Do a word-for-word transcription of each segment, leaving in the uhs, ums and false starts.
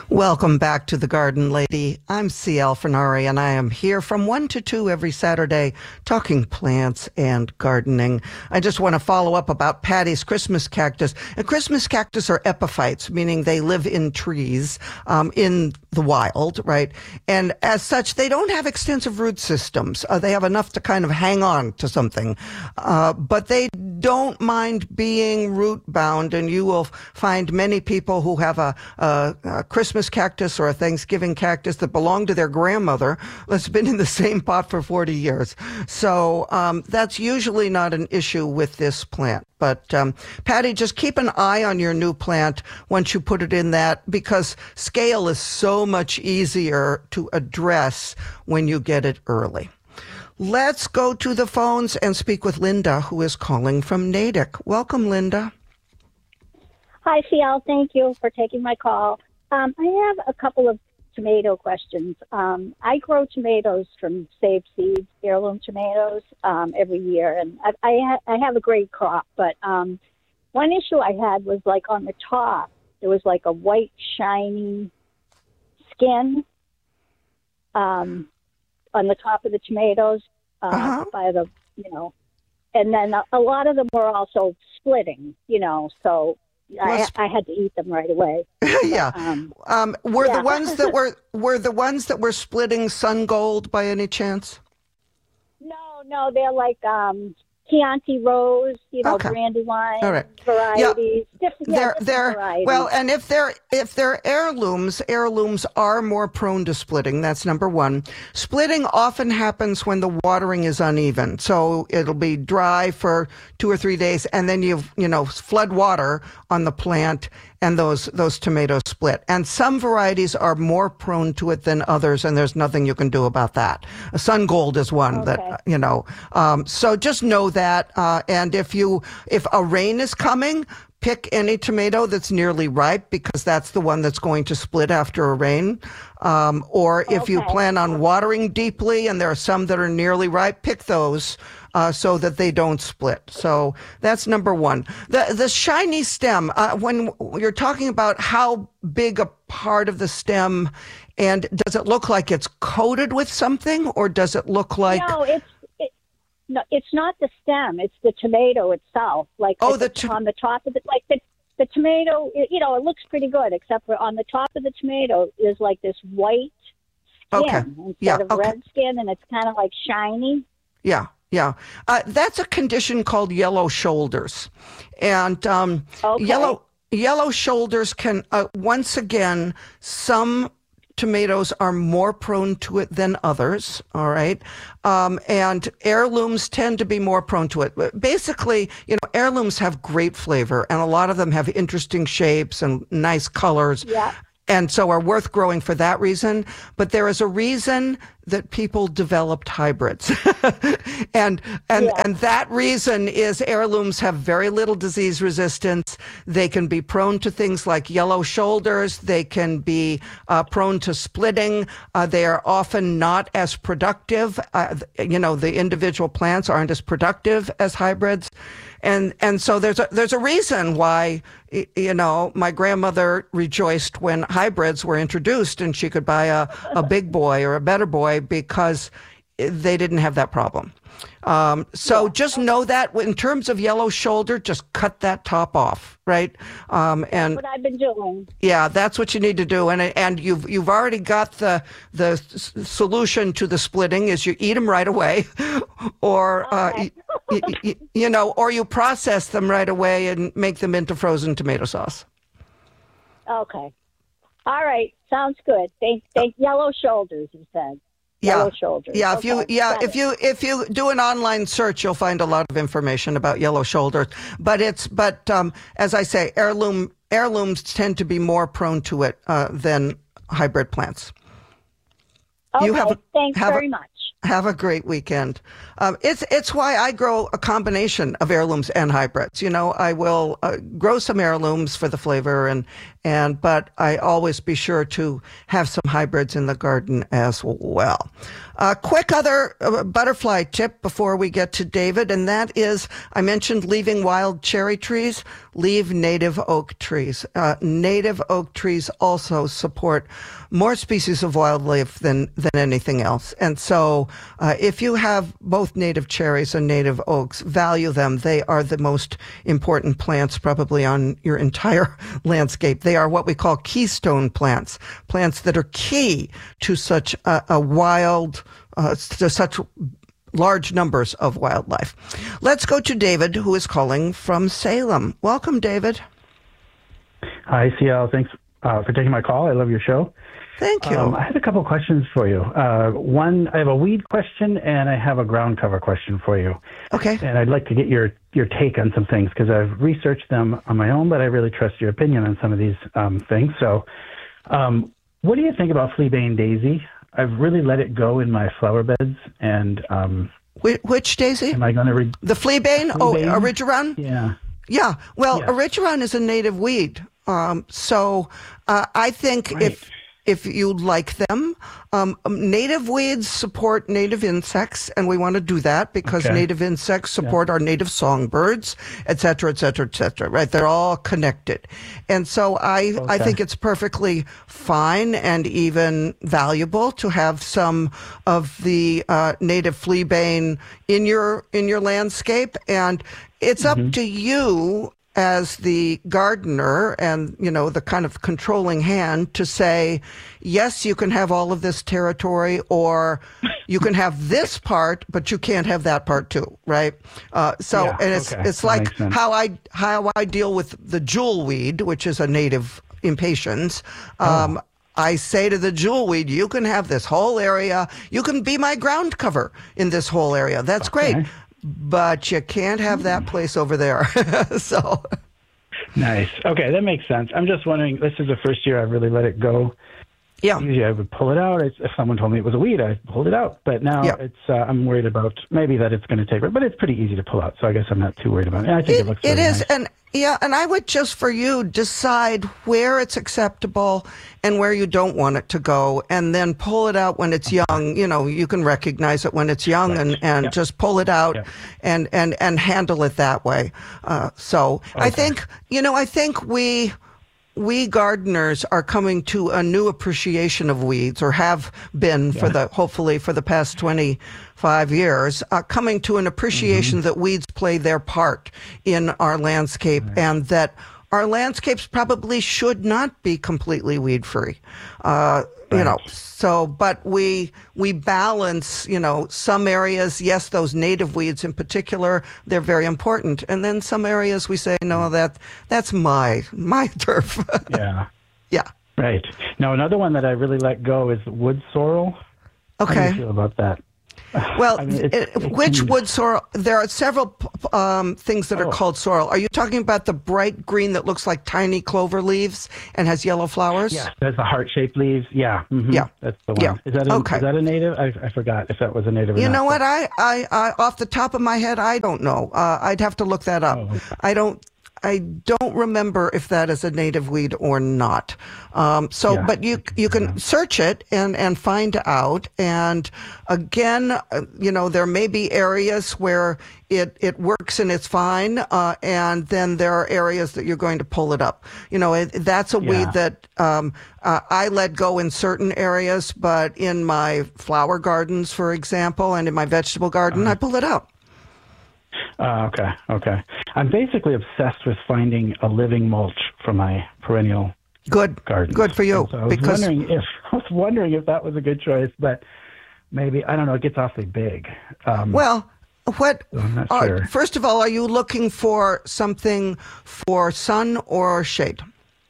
Welcome back to The Garden Lady. I'm C L Fernari, and I am here from one to two every Saturday talking plants and gardening. I just want to follow up about Patty's Christmas cactus. And Christmas cactus are epiphytes, meaning they live in trees um, in the wild, right? And as such, they don't have extensive root systems. Uh, they have enough to kind of hang on to something. Uh, but they don't mind being root bound, and you will find many people who have a, a, a Christmas cactus or a Thanksgiving cactus that belonged to their grandmother that's been in the same pot for forty years. So um, that's usually not an issue with this plant. But um, Patty, just keep an eye on your new plant once you put it in that, because scale is so much easier to address when you get it early. Let's go to the phones and speak with Linda, who is calling from Natick. Welcome, Linda. Hi, C L. Thank you for taking my call. Um, I have a couple of tomato questions. Um, I grow tomatoes from saved seeds, heirloom tomatoes, um, every year, and I, I, ha- I have a great crop. But um, one issue I had was, like, on the top, there was like a white, shiny skin um, on the top of the tomatoes uh, Uh-huh. by the, you know, and then a, a lot of them were also splitting, you know, so I, I had to eat them right away. yeah. Um, um, were yeah. the ones that were were the ones that were splitting sun gold by any chance? No, no, they're like um, Chianti Rose, you know, Okay. Brandywine All right. varieties. Different, yeah, They're different they're varieties. well, and if they're if they're heirlooms, heirlooms are more prone to splitting. That's number one. Splitting often happens when the watering is uneven, so it'll be dry for two or three days, and then you you know flood water on the plant, and those those tomatoes split. And some varieties are more prone to it than others, and there's nothing you can do about that. Sun Gold is one Okay. that you know. Um, so just know that, uh, and if you if a rain is coming, pick any tomato that's nearly ripe, because that's the one that's going to split after a rain. Um, or if you Okay. plan on watering deeply and there are some that are nearly ripe, pick those uh, so that they don't split. So that's number one. The the shiny stem, uh, when you're talking about how big a part of the stem, and does it look like it's coated with something, or does it look like... No, it's it, no, it's not the stem. It's the tomato itself. Like Oh, at the the to- on the top of it, like the the tomato. It, you know, it looks pretty good, except for on the top of the tomato is like this white skin Okay. instead Yeah, of okay. red skin, and it's kind of like shiny. Yeah, yeah. Uh, that's a condition called yellow shoulders. And um, Okay. yellow yellow shoulders can, uh, once again, some tomatoes are more prone to it than others, all right? Um, and heirlooms tend to be more prone to it. But basically, you know, heirlooms have great flavor, and a lot of them have interesting shapes and nice colors. Yeah. And so are worth growing for that reason. But there is a reason that people developed hybrids. and and Yeah. and that reason is heirlooms have very little disease resistance. They can be prone to things like yellow shoulders. They can be uh, prone to splitting. Uh, they are often not as productive. Uh, you know, the individual plants aren't as productive as hybrids. And and so there's a there's a reason why, you know, my grandmother rejoiced when hybrids were introduced and she could buy a, a big boy or a better boy, because they didn't have that problem. Um, so Yeah. just know that in terms of yellow shoulder, just cut that top off, right? Um, and What I've been doing. yeah, that's what you need to do. And and you've you've already got the the s- solution to the splitting is you eat them right away, or uh, Okay. y- y- y- you know, or you process them right away and make them into frozen tomato sauce. Okay. All right. Sounds good. Thank, thank yellow shoulders, you said. Yeah. Yellow shoulders. Yeah, if you Okay, yeah, got if it. you if you do an online search, you'll find a lot of information about yellow shoulders. But it's but um, as I say, heirloom heirlooms tend to be more prone to it uh, than hybrid plants. Okay. you have a- Thanks have a- very much. Have a great weekend. Um, it's it's why I grow a combination of heirlooms and hybrids. You know, I will uh, grow some heirlooms for the flavor, and and but I always be sure to have some hybrids in the garden as well. A quick other uh, butterfly tip before we get to David, and that is I mentioned leaving wild cherry trees. leave native oak trees. Uh, native oak trees also support more species of wildlife than, than anything else. And so uh, if you have both native cherries and native oaks, value them. They are the most important plants probably on your entire landscape. They are what we call keystone plants, plants that are key to such a, a wild, uh, to such large numbers of wildlife. Let's go to David, who is calling from Salem. Welcome, David. Hi, C L. Thanks uh, for taking my call. I love your show. Thank you. Um, I had a couple questions for you. Uh, one, I have a weed question, and I have a ground cover question for you. Okay. And I'd like to get your, your take on some things, because I've researched them on my own, but I really trust your opinion on some of these um, things. So um, what do you think about fleabane daisy? I've really let it go in my flower beds, and um, which, which daisy? am I going to read the fleabane? Oh, erigeron. Yeah. Yeah. Well, yes. erigeron is a native weed, um, so uh, I think Right. if if you like them, um, native weeds support native insects, and we want to do that because Okay. native insects support yeah. our native songbirds, et cetera, et cetera, et cetera. Right? They're all connected, and so I Okay. I think it's perfectly fine and even valuable to have some of the uh, native fleabane in your in your landscape, and it's Mm-hmm. up to you as the gardener and, you know, the kind of controlling hand to say, yes, you can have all of this territory, or you can have this part, but you can't have that part too, right? Uh, so, Yeah, and it's okay. it's That like makes sense. how I how I deal with the jewelweed, which is a native impatiens. Um, Oh. I say to the jewelweed, you can have this whole area. You can be my ground cover in this whole area. That's Okay. great. But you can't have that place over there. So, Nice. Okay, that makes sense. I'm just wondering, this is the first year I've really let it go. yeah. Usually I would pull it out. It's, if someone told me it was a weed, I pulled it out. But now Yeah. it's uh, I'm worried about maybe that it's going to take, but it's pretty easy to pull out. So I guess I'm not too worried about it. And I think it, It, looks it really is, nice. and yeah, and I would just for you decide where it's acceptable and where you don't want it to go, and then pull it out when it's young. You know, you can recognize it when it's young, Right. and, and Yeah. just pull it out Yeah. and, and, and handle it that way. Uh, so I Okay. think, you know, I think we. We gardeners are coming to a new appreciation of weeds, or have been for Yeah. the hopefully for the past twenty-five years, uh, coming to an appreciation Mm-hmm. that weeds play their part in our landscape, and that our landscapes probably should not be completely weed free. Uh, You Right. know, so but we we balance. You know, some areas, yes, those native weeds in particular, they're very important, and then some areas we say, no, that that's my my turf. Yeah. Yeah. Right. Now, another one that I really let go is wood sorrel. How do Okay. you feel about that? Well, I mean, it's- it- it which can- wood sorrel? There are several um, things that are Oh. called sorrel. Are you talking about the bright green that looks like tiny clover leaves and has yellow flowers? Yeah, there's the heart-shaped leaves. Yeah. mhm. Yeah. That's the one. Yeah. Is that a, Okay. is that a native? I, I forgot if that was a native or You not. know what? but- I, I, I, off the top of my head, I don't know. Uh, I'd have to look that up. Oh, okay. I don't. I don't remember if that is a native weed or not. Um, so, Yeah. but you you can search it and and find out. And again, uh, you know, there may be areas where it it works and it's fine, uh, and then there are areas that you're going to pull it up. You know, it, that's a Yeah. weed that um, uh, I let go in certain areas, but in my flower gardens, for example, and in my vegetable garden, Uh-huh. I pull it out. Uh, okay, okay. I'm basically obsessed with finding a living mulch for my perennial Good, garden. good for you. So I was because wondering if I was wondering if that was a good choice, but maybe I don't know. It gets awfully big. Um, well, what? I'm not are- sure. First of all, are you looking for something for sun or shade?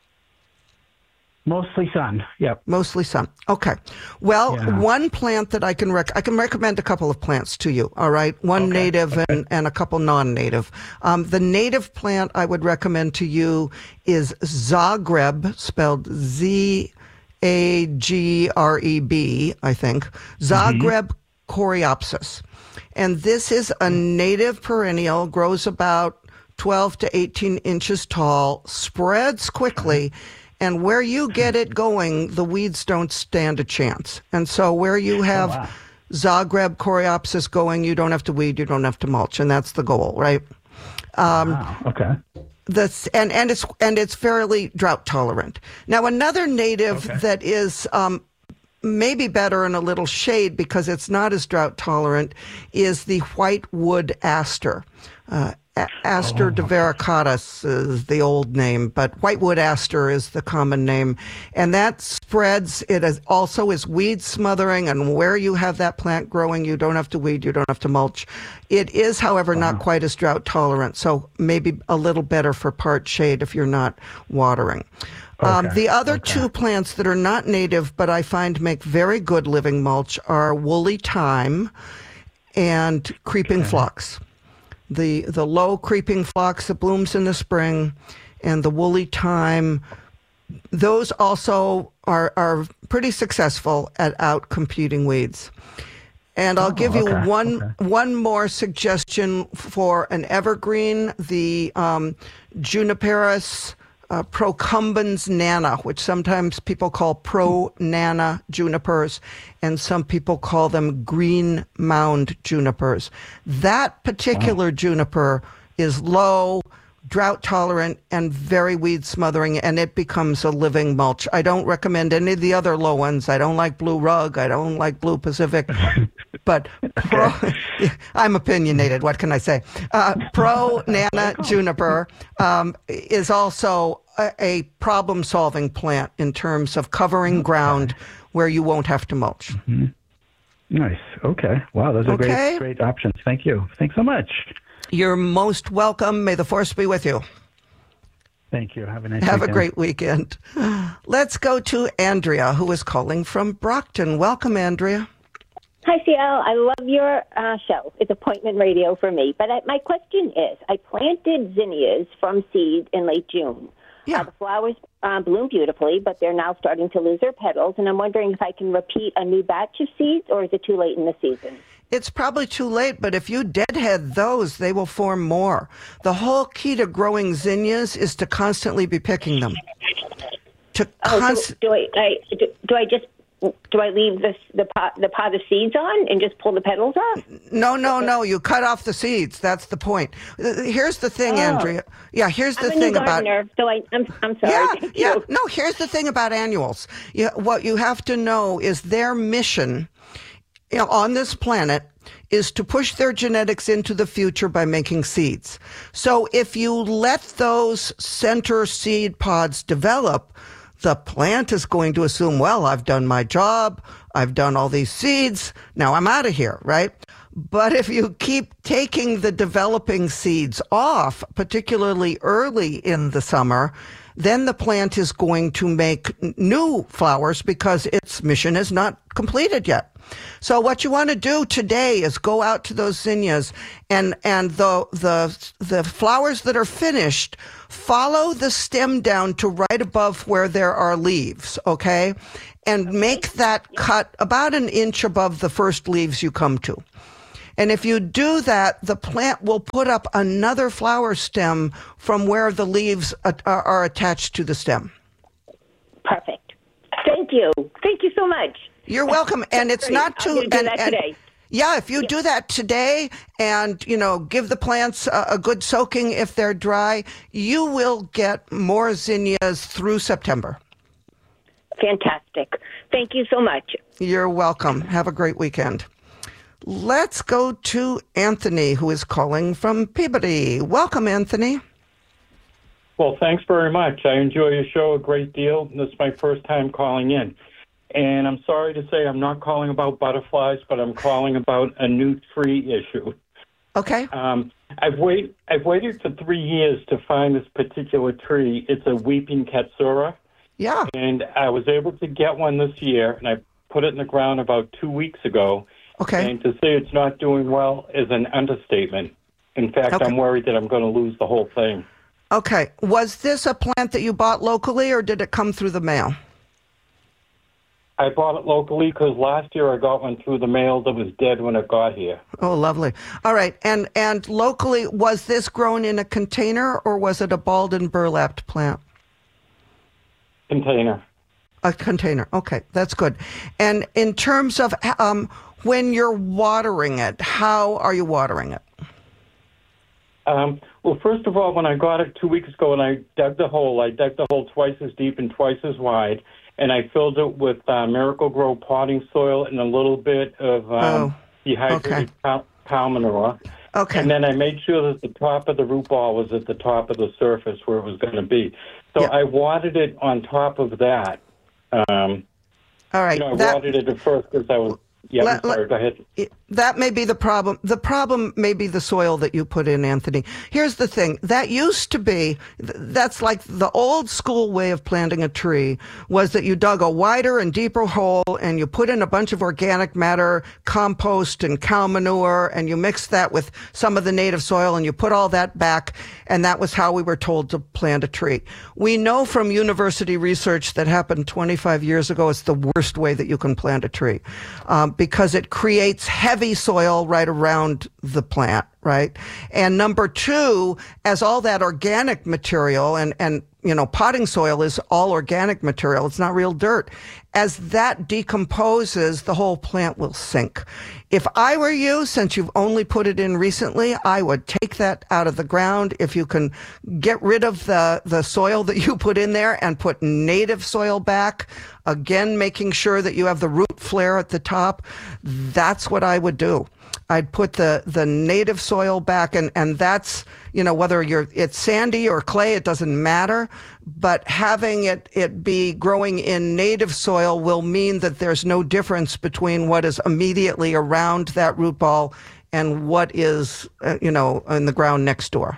mostly sun. Yep. Mostly sun. Okay. Well, Yeah. one plant that I can rec- I can recommend a couple of plants to you. All right, one Okay, native okay. and, and a couple non-native. Um, the native plant I would recommend to you is Zagreb, spelled Z A G R E B, I think. Zagreb coreopsis, and this is a native perennial. Grows about twelve to eighteen inches tall. Spreads quickly. And where you get it going, the weeds don't stand a chance. And so where you have wow. Zagreb coreopsis going, you don't have to weed, you don't have to mulch, and that's the goal, right? Um, Wow. Okay. the and and it's and it's fairly drought tolerant. Now, another native Okay. that is um, maybe better in a little shade because it's not as drought tolerant is the whitewood aster. Uh, A- Aster Oh, okay. divaricatus is the old name, but whitewood aster is the common name. And that spreads, it is also is weed smothering, and where you have that plant growing, you don't have to weed, you don't have to mulch. It is, however, not quite as drought tolerant, so maybe a little better for part shade if you're not watering. Um, Okay, the other okay. two plants that are not native, but I find make very good living mulch, are woolly thyme and creeping phlox. The the low creeping phlox that blooms in the spring and the woolly thyme, those also are, are pretty successful at out-competing weeds. And I'll Oh, give you okay, one okay. one more suggestion for an evergreen, the um, Juniperus uh, procumbens nana, which sometimes people call pro nana junipers, and some people call them green mound junipers. That particular juniper is low, drought tolerant, and very weed smothering, and it becomes a living mulch. I don't recommend any of the other low ones. I don't like blue rug. I don't like blue Pacific. But pro, I'm opinionated. What can I say? Uh, pro Nana juniper um, is also a, a problem-solving plant in terms of covering ground where you won't have to mulch. Nice. Okay. Wow, those are Okay. great, great options. Thank you. Thanks so much. You're most welcome. May the force be with you. Thank you. Have a nice Have a weekend. great weekend. Let's go to Andrea, who is calling from Brockton. Welcome, Andrea. Hi, C L. I love your uh, show. It's appointment radio for me. But I, my question is, I planted zinnias from seed in late June. Yeah. Uh, the flowers uh, bloom beautifully, but they're now starting to lose their petals. And I'm wondering if I can repeat a new batch of seeds, or is it too late in the season? It's probably too late, but if you deadhead those, they will form more. The whole key to growing zinnias is to constantly be picking them. To Oh, const- so do I, I do, do I just do I leave this, the pot the pot of seeds on and just pull the petals off? No, no, no. You cut off the seeds. That's the point. Uh, Here's the thing, Oh. Andrea. Yeah, here's the I'm a thing new about. gardener, so I, I'm I'm sorry. Yeah, Thank yeah. you. No, here's the thing about annuals. You, what you have to know is their mission, you know, on this planet is to push their genetics into the future by making seeds. So if you let those center seed pods develop, the plant is going to assume, well, I've done my job. I've done all these seeds. Now I'm out of here, right? But if you keep taking the developing seeds off, particularly early in the summer, then the plant is going to make n- new flowers because its mission is not completed yet. So what you want to do today is go out to those zinnias and, and the, the, the flowers that are finished, follow the stem down to right above where there are leaves, okay? And make that cut about an inch above the first leaves you come to. And if you do that, the plant will put up another flower stem from where the leaves are, are attached to the stem. Perfect. Thank you. Thank you so much. You're welcome. And it's Great. not I'm too. gonna do and, that and- today. Yeah, if you do that today and, you know, give the plants a, a good soaking if they're dry, you will get more zinnias through September. Fantastic. Thank you so much. You're welcome. Have a great weekend. Let's go to Anthony, who is calling from Peabody. Welcome, Anthony. Well, thanks very much. I enjoy your show a great deal. This is my first time calling in. And I'm sorry to say I'm not calling about butterflies, but I'm calling about a new tree issue. Okay. Um, I've, wait, I've waited for three years to find this particular tree. It's a weeping katsura, Yeah. and I was able to get one this year, and I put it in the ground about two weeks ago. Okay. And to say it's not doing well is an understatement. In fact, Okay. I'm worried that I'm going to lose the whole thing. Okay. Was this a plant that you bought locally or did it come through the mail? I bought it locally because last year I got one through the mail that was dead when it got here. Oh, lovely. All right. And and locally, was this grown in a container or was it a balled and burlapped plant? Container. A container. Okay, that's good. And in terms of um, when you're watering it, how are you watering it? Um, Well, first of all, when I got it two weeks ago and I dug the hole, I dug the hole twice as deep and twice as wide, and I filled it with uh, Miracle-Gro potting soil and a little bit of um, Oh, dehydrated okay. cow, cow manure. Okay. And then I made sure that the top of the root ball was at the top of the surface where it was going to be. So Yep. I watered it on top of that. Um, All right. you know, I that, watered it at first because I was... Yeah, Let- I'm sorry, let- go ahead. it- that may be the problem. The problem may be the soil that you put in, Anthony. Here's the thing. That used to be, th- that's like the old school way of planting a tree, was that you dug a wider and deeper hole and you put in a bunch of organic matter, compost and cow manure, and you mixed that with some of the native soil and you put all that back, and that was how we were told to plant a tree. We know from university research that happened twenty-five years ago, it's the worst way that you can plant a tree, um, because it creates heavy soil right around the plant, right? And number two, as all that organic material and, and, you know, potting soil is all organic material. It's not real dirt. As that decomposes, the whole plant will sink. If I were you, since you've only put it in recently, I would take that out of the ground. If you can get rid of the, the soil that you put in there and put native soil back, again, making sure that you have the root flare at the top, that's what I would do. I'd put the, the native soil back, and, and that's, you know, whether you're it's sandy or clay, it doesn't matter. But having it, it be growing in native soil will mean that there's no difference between what is immediately around that root ball and what is, uh, you know, in the ground next door.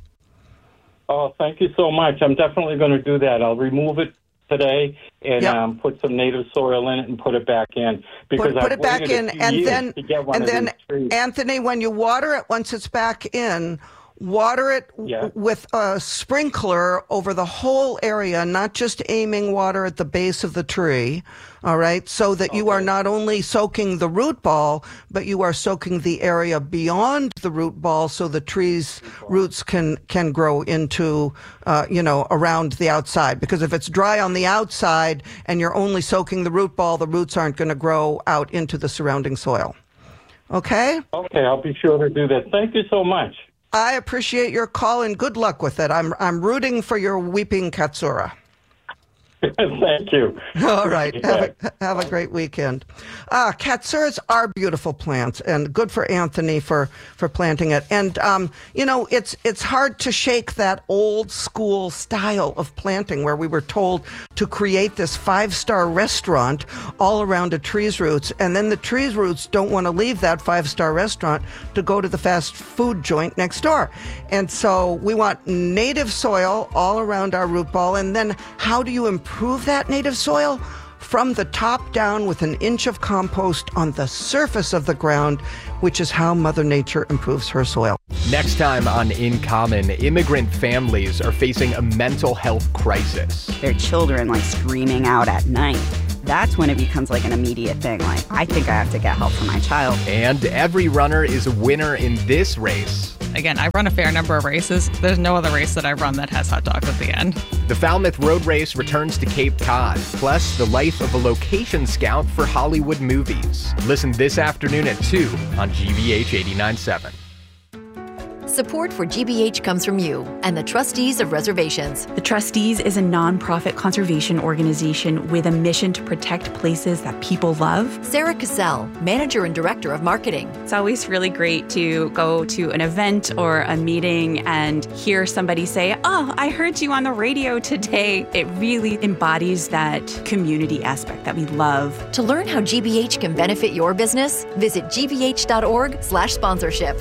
Oh, thank you so much. I'm definitely going to do that. I'll remove it today and Yep. um, put some native soil in it and put it back in. Because Put, put I've it back waited in, a few and years then, to get one and of then, these trees. Anthony, when you water it, once it's back in, water it Yeah. w- with a sprinkler over the whole area, not just aiming water at the base of the tree, all right? So that you are Okay. not only soaking the root ball, but you are soaking the area beyond the root ball so the tree's roots can, can grow into, uh, you know, around the outside. Because if it's dry on the outside and you're only soaking the root ball, the roots aren't going to grow out into the surrounding soil. Okay? Okay, I'll be sure to do that. Thank you so much. I appreciate your call and good luck with it. I'm I'm rooting for your weeping Katsura. Thank you. All right. Have a, have a great weekend. Uh, Katsuras are beautiful plants, and good for Anthony for, for planting it. And, um, you know, it's it's hard to shake that old school style of planting where we were told to create this five-star restaurant all around a tree's roots, and then the tree's roots don't want to leave that five-star restaurant to go to the fast food joint next door. And so we want native soil all around our root ball, and then how do you improve Improve that native soil? From the top down with an inch of compost on the surface of the ground, which is how Mother Nature improves her soil. Next time on In Common, immigrant families are facing a mental health crisis. Their children like screaming out at night. That's when it becomes like an immediate thing. Like, I think I have to get help for my child. And every runner is a winner in this race. Again, I run a fair number of races. There's no other race that I run that has hot dogs at the end. The Falmouth Road Race returns to Cape Cod, plus the life of a location scout for Hollywood movies. Listen this afternoon at two on G B H eighty-nine point seven. Support for G B H comes from you and the Trustees of Reservations. The Trustees is a nonprofit conservation organization with a mission to protect places that people love. Sarah Cassell, Manager and Director of Marketing. It's always really great to go to an event or a meeting and hear somebody say, "Oh, I heard you on the radio today." It really embodies that community aspect that we love. To learn how G B H can benefit your business, visit g b h dot org slash sponsorship.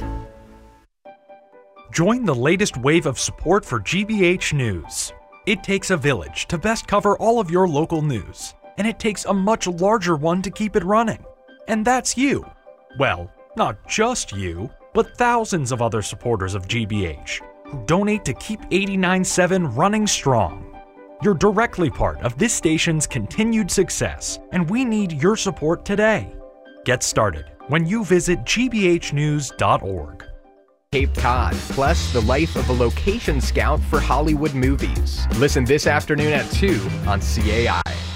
Join the latest wave of support for G B H News. It takes a village to best cover all of your local news, and it takes a much larger one to keep it running. And that's you. Well, not just you, but thousands of other supporters of G B H who donate to keep eighty-nine point seven running strong. You're directly part of this station's continued success, and we need your support today. Get started when you visit g b h news dot org. Cape Cod, plus the life of a location scout for Hollywood movies. Listen this afternoon at two on C A I.